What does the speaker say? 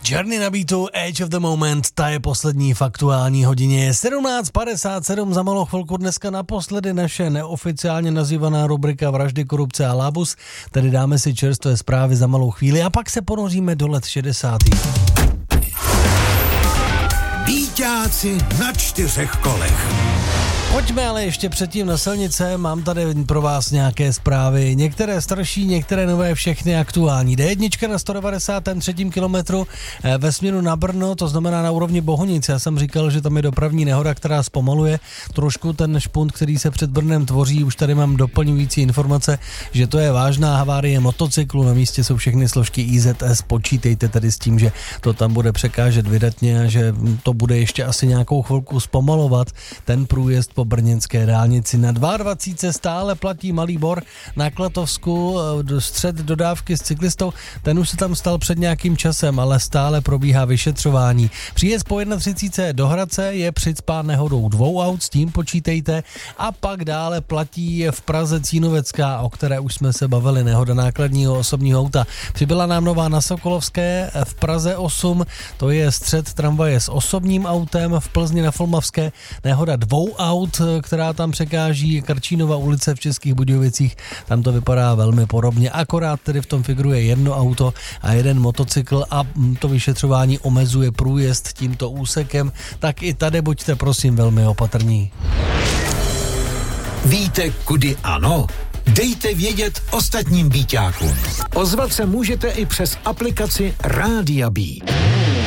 Journey na beatu, Edge of the Moment, ta je poslední v aktuální hodině. 17:57, za malou chvilku dneska naposledy naše neoficiálně nazývaná rubrika Vraždy, korupce a lábus. Tady dáme si čerstvé zprávy za malou chvíli a pak se ponoříme do let 60. Býťáci na 4 kolech. Pojďme ale ještě předtím na silnice, mám tady pro vás nějaké zprávy, některé starší, některé nové, všechny aktuální. D1 na 193. kilometru ve směru na Brno, to znamená na úrovni Bohunic. Já jsem říkal, že tam je dopravní nehoda, která zpomaluje trošku ten špunt, který se před Brnem tvoří. Už tady mám doplňující informace, že to je vážná havárie motocyklu, na místě jsou všechny složky IZS, počítejte tedy s tím, že to tam bude překážet vydatně a že to bude ještě asi nějakou chvilku zpomalovat ten průjezd po brněnské dálnici. Na 22 stále platí Malý Bor, na Klatovsku střet dodávky s cyklistou, ten už se tam stal před nějakým časem, ale stále probíhá vyšetřování. Příjezd po 31 do Hradce je přicpán nehodou 2 aut, s tím počítejte, a pak dále platí v Praze Cínovecká, o které už jsme se bavili, nehoda nákladního osobního auta. Přibyla nám nová na Sokolovské, v Praze 8, to je střet tramvaje s osobním autem, v Plzni na Flmavské nehoda 2 aut, která tam překáží, Krčínova ulice v Českých Budějovicích, tam to vypadá velmi podobně, akorát tedy v tom figuruje 1 auto a 1 motocykl a to vyšetřování omezuje průjezd tímto úsekem, tak i tady buďte prosím velmi opatrní. Víte, kudy ano? Dejte vědět ostatním býťákům. Ozvat se můžete i přes aplikaci Rádia Beat.